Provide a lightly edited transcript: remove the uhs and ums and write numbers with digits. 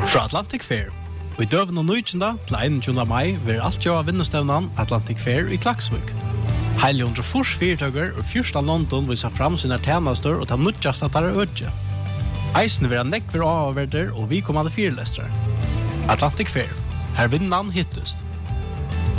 Fra Atlantic Fair. Og I døven og nøykjenda til 21. mai vil alt gjøre vinnestevnan Atlantic Fair I Klaksvik. Heile 140 fyrtøkker og fyrsta London viser fram sine tjenester og ta nødjast at det ødje. Eisen vil ha nekver avverder og vi kommande fyrlestere. Atlantic Fair. Her vinnan hittest.